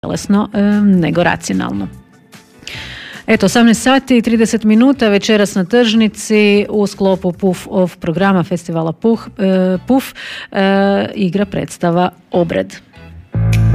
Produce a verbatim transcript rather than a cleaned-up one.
tjelesno nego racionalno. Eto, osamnaest sati i trideset minuta večeras na tržnici u sklopu Puff Off programa festivala Puh, Puff igra predstava Obred.